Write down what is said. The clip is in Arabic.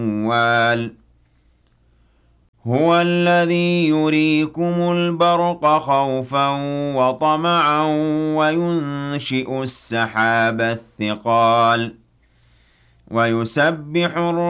وال هو الذي يريكم البرق خوفا وطمعا وينشئ السحاب الثقال ويسبح